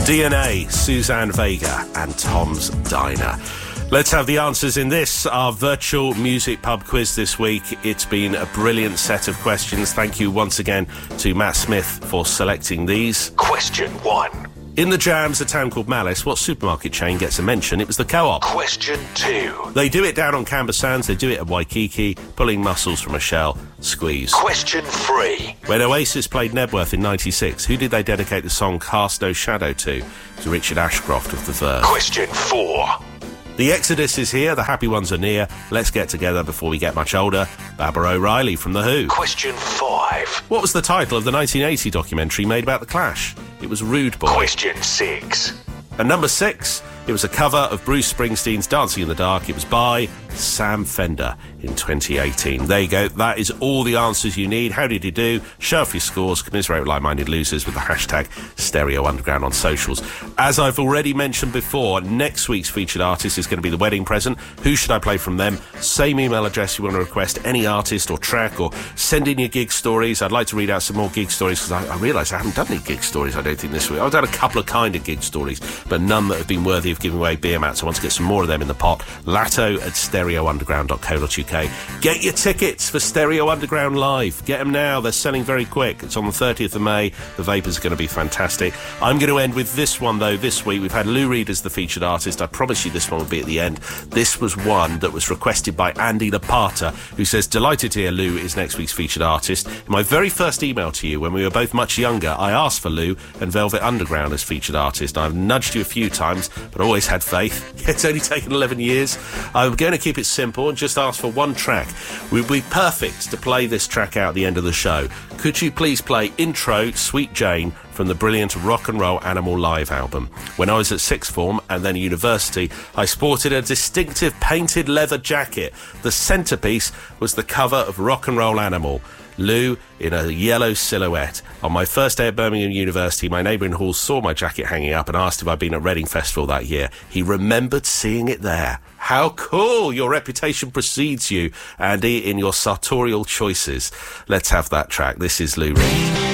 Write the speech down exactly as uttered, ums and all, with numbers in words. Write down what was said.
D N A, Suzanne Vega and Tom's Diner. Let's have the answers in this, our virtual music pub quiz this week. It's been a brilliant set of questions. Thank you once again to Matt Smith for selecting these. Question one. In the Jams, a town called Malice, what supermarket chain gets a mention? It was the Co-op. Question two. They do it down on Canberra Sands, they do it at Waikiki, pulling mussels from a shell, squeeze. Question three. When Oasis played Nebworth in ninety-six, who did they dedicate the song Cast No Shadow to? To Richard Ashcroft of The Verve. Question four. The Exodus is here, the happy ones are near. Let's get together before we get much older. Barbara O'Reilly from The Who. Question five. What was the title of the nineteen eighty documentary made about The Clash? It was Rude Boy. Question six. And number six, it was a cover of Bruce Springsteen's Dancing in the Dark. It was by Sam Fender in twenty eighteen. There you go. That is all the answers you need. How did you do? Show off your scores. Commiserate with like-minded losers with the hashtag Stereo Underground on socials. As I've already mentioned before, next week's featured artist is going to be The Wedding Present. Who should I play from them? Same email address you want to request any artist or track, or send in your gig stories. I'd like to read out some more gig stories because I, I realise I haven't done any gig stories, I don't think, this week. I've done a couple of kind of gig stories, but none that have been worthy of giving away beer mats. I want to get some more of them in the pot. Latto at stereo underground dot co dot uk. Get your tickets for Stereo Underground Live. Get them now. They're selling very quick. It's on the thirtieth of May. The Vapors are going to be fantastic. I'm going to end with this one, though, this week. We've had Lou Reed as the featured artist. I promise you this one will be at the end. This was one that was requested by Andy Lapata, who says, delighted to hear Lou is next week's featured artist. In my very first email to you, when we were both much younger, I asked for Lou and Velvet Underground as featured artist. I've nudged you a few times, but always had faith. It's only taken eleven years. I'm going to keep it simple and just ask for one track. It would be perfect to play this track out at the end of the show. Could you please play Intro, Sweet Jane, from the brilliant Rock and Roll Animal Live album? When I was at sixth form and then university, I sported a distinctive painted leather jacket. The centrepiece was the cover of Rock and Roll Animal. Lou in a yellow silhouette. On my first day at Birmingham University, my neighbour in Hall saw my jacket hanging up and asked if I'd been at Reading Festival that year. He remembered seeing it there. How cool! Your reputation precedes you, Andy, in your sartorial choices. Let's have that track. This is Lou Reed.